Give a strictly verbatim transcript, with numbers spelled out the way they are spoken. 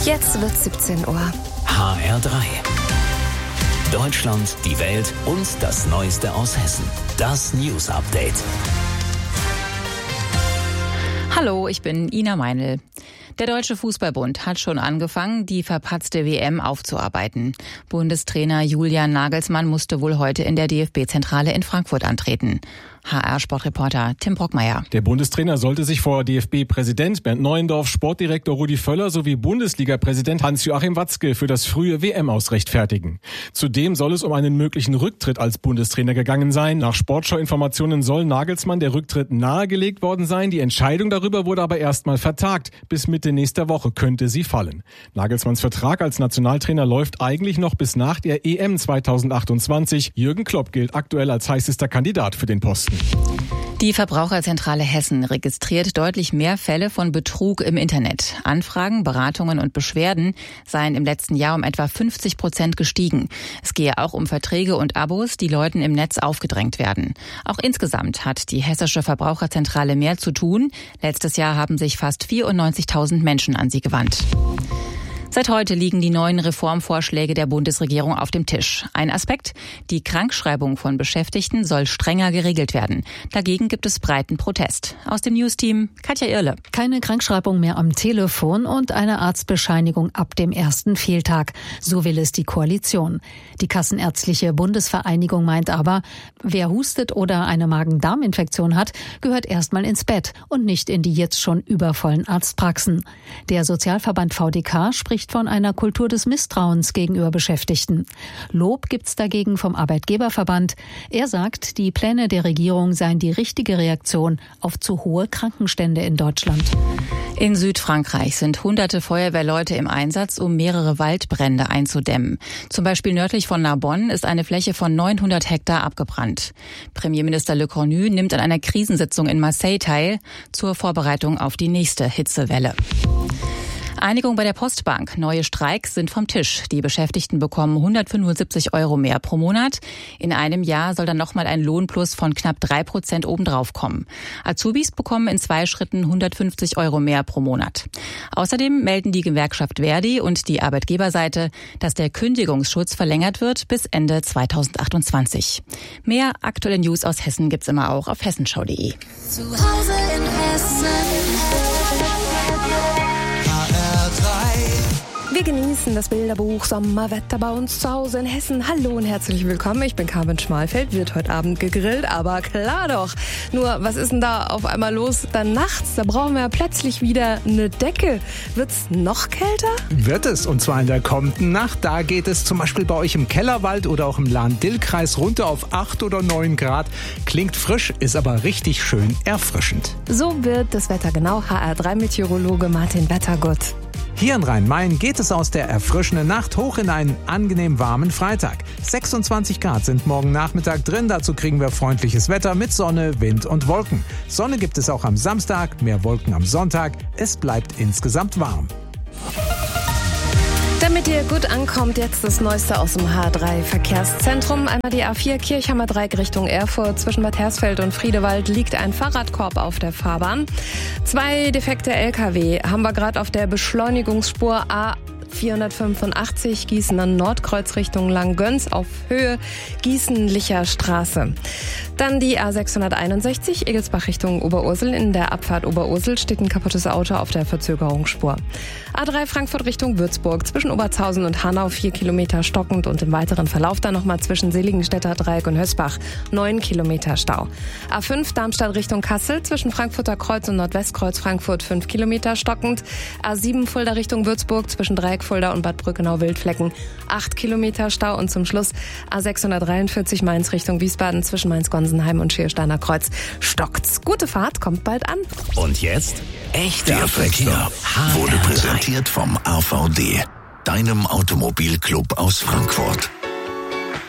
Jetzt wird siebzehn Uhr. H R drei. Deutschland, die Welt und das Neueste aus Hessen. Das News Update. Hallo, ich bin Ina Meinl. Der Deutsche Fußballbund hat schon angefangen, die verpatzte W M aufzuarbeiten. Bundestrainer Julian Nagelsmann musste wohl heute in der D F B-Zentrale in Frankfurt antreten. H R-Sportreporter Tim Brockmeier. Der Bundestrainer sollte sich vor D F B-Präsident Bernd Neuendorf, Sportdirektor Rudi Völler sowie Bundesliga-Präsident Hans-Joachim Watzke für das frühe W M-Aus rechtfertigen. Zudem soll es um einen möglichen Rücktritt als Bundestrainer gegangen sein. Nach Sportschau-Informationen soll Nagelsmann der Rücktritt nahegelegt worden sein. Die Entscheidung darüber wurde aber erstmal vertagt. Bis Mitte nächster Woche könnte sie fallen. Nagelsmanns Vertrag als Nationaltrainer läuft eigentlich noch bis nach der E M zweitausendachtundzwanzig. Jürgen Klopp gilt aktuell als heißester Kandidat für den Posten. Die Verbraucherzentrale Hessen registriert deutlich mehr Fälle von Betrug im Internet. Anfragen, Beratungen und Beschwerden seien im letzten Jahr um etwa fünfzig Prozent gestiegen. Es gehe auch um Verträge und Abos, die Leuten im Netz aufgedrängt werden. Auch insgesamt hat die Hessische Verbraucherzentrale mehr zu tun. Letztes Jahr haben sich fast vierundneunzigtausend Menschen an sie gewandt. Seit heute liegen die neuen Reformvorschläge der Bundesregierung auf dem Tisch. Ein Aspekt: die Krankschreibung von Beschäftigten soll strenger geregelt werden. Dagegen gibt es breiten Protest. Aus dem Newsteam Katja Irle. Keine Krankschreibung mehr am Telefon und eine Arztbescheinigung ab dem ersten Fehltag. So will es die Koalition. Die Kassenärztliche Bundesvereinigung meint aber, wer hustet oder eine Magen-Darm-Infektion hat, gehört erstmal ins Bett und nicht in die jetzt schon übervollen Arztpraxen. Der Sozialverband V D K spricht von einer Kultur des Misstrauens gegenüber Beschäftigten. Lob gibt's dagegen vom Arbeitgeberverband. Er sagt, die Pläne der Regierung seien die richtige Reaktion auf zu hohe Krankenstände in Deutschland. In Südfrankreich sind hunderte Feuerwehrleute im Einsatz, um mehrere Waldbrände einzudämmen. Zum Beispiel nördlich von Narbonne ist eine Fläche von neunhundert Hektar abgebrannt. Premierminister Le Cornu nimmt an einer Krisensitzung in Marseille teil, zur Vorbereitung auf die nächste Hitzewelle. Einigung bei der Postbank. Neue Streiks sind vom Tisch. Die Beschäftigten bekommen hundertfünfundsiebzig Euro mehr pro Monat. In einem Jahr soll dann nochmal ein Lohnplus von knapp drei Prozent obendrauf kommen. Azubis bekommen in zwei Schritten hundertfünfzig Euro mehr pro Monat. Außerdem melden die Gewerkschaft Verdi und die Arbeitgeberseite, dass der Kündigungsschutz verlängert wird bis Ende zweitausendachtundzwanzig. Mehr aktuelle News aus Hessen gibt's immer auch auf hessenschau punkt de. Zu Hause in Hessen. Wir genießen das Bilderbuch Sommerwetter bei uns zu Hause in Hessen. Hallo und herzlich willkommen. Ich bin Carmen Schmalfeld. Wird heute Abend gegrillt, aber klar doch. Nur, was ist denn da auf einmal los? Dann nachts, da brauchen wir ja plötzlich wieder eine Decke. Wird's noch kälter? Wird es, und zwar in der kommenden Nacht. Da geht es zum Beispiel bei euch im Kellerwald oder auch im Lahn-Dill-Kreis runter auf acht oder neun Grad. Klingt frisch, ist aber richtig schön erfrischend. So wird das Wetter genau. H R drei Meteorologe Martin Wettergott. Hier in Rhein-Main geht es aus der erfrischenden Nacht hoch in einen angenehm warmen Freitag. sechsundzwanzig Grad sind morgen Nachmittag drin, dazu kriegen wir freundliches Wetter mit Sonne, Wind und Wolken. Sonne gibt es auch am Samstag, mehr Wolken am Sonntag. Es bleibt insgesamt warm. Damit ihr gut ankommt, jetzt das Neueste aus dem H drei Verkehrszentrum. Einmal die A vier Kirchhammer Dreieck Richtung Erfurt. Zwischen Bad Hersfeld und Friedewald liegt ein Fahrradkorb auf der Fahrbahn. Zwei defekte L K W haben wir gerade auf der Beschleunigungsspur A vierhundertfünfundachtzig Gießen an Nordkreuz Richtung Langgöns auf Höhe Gießen-Licher Straße. Dann die A sechshunderteinundsechzig Egelsbach Richtung Oberursel. In der Abfahrt Oberursel steht ein kaputtes Auto auf der Verzögerungsspur. A drei Frankfurt Richtung Würzburg. Zwischen Oberzhausen und Hanau vier Kilometer stockend und im weiteren Verlauf dann nochmal zwischen Seligenstädter Dreieck und Hösbach neun Kilometer Stau. A fünf Darmstadt Richtung Kassel. Zwischen Frankfurter Kreuz und Nordwestkreuz Frankfurt fünf Kilometer stockend. A sieben Fulda Richtung Würzburg. Zwischen Dreieck Fulda und Bad Brückenau-Wildflecken acht Kilometer Stau und zum Schluss A sechshundertdreiundvierzig Mainz Richtung Wiesbaden zwischen Mainz-Gonsenheim und Schiersteiner Kreuz stockt's. Gute Fahrt, kommt bald an. Und jetzt echter Der Verkehr wurde präsentiert vom A V D, deinem Automobilclub aus Frankfurt.